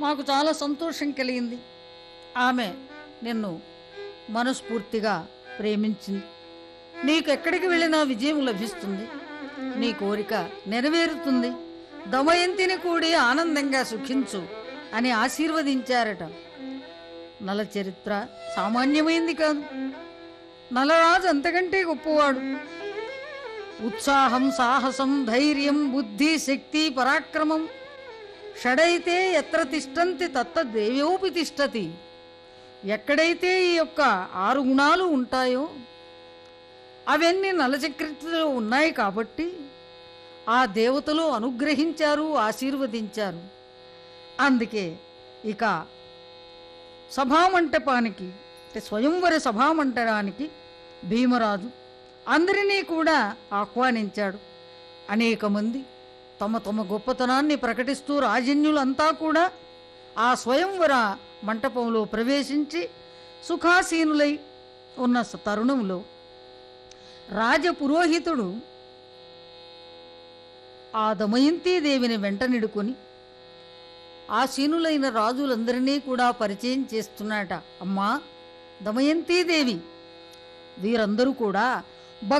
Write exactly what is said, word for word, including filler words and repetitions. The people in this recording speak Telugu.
మాకు చాలా సంతోషం కలిగింది. ఆమె నిన్ను మనస్ఫూర్తిగా ప్రేమించింది. నీకు ఎక్కడికి వెళ్ళినా విజయం లభిస్తుంది, నీ కోరిక నెరవేరుతుంది, దమయంతిని కూడి ఆనందంగా సుఖించు అని ఆశీర్వదించారట. నల చరిత్ర సామాన్యమైంది కాదు. నలరాజు అంతకంటే గొప్పవాడు. ఉత్సాహం, సాహసం, ధైర్యం, బుద్ధి, శక్తి, పరాక్రమం షడైతే ఎత్ర తిష్టంతి తత్త దేవ్యోపి తిష్టతి. ఎక్కడైతే ఈ యొక్క ఆరు గుణాలు ఉంటాయో అవన్నీ నలచక్రలో ఉన్నాయి కాబట్టి ఆ దేవతలు అనుగ్రహించారు, ఆశీర్వదించారు. అందుకే ఇక సభామంటపానికి అంటే స్వయంవర సభామంటపానికి భీమరాజు అందరినీ కూడా ఆహ్వానించాడు. అనేక మంది తమ తమ గొప్పతనాన్ని ప్రకటిస్తూ రాజన్యులంతా కూడా ఆ స్వయంవర మంటపంలో ప్రవేశించి సుఖాసీనులై ఉన్న తరుణంలో రాజపురోహితుడు ఆ దమయంతీదేవిని వెంటనిడుకొని ఆసీనులైన రాజులందరినీ కూడా పరిచయం చేస్తున్నాట. అమ్మా దమయంతీదేవి, వీరందరూ కూడా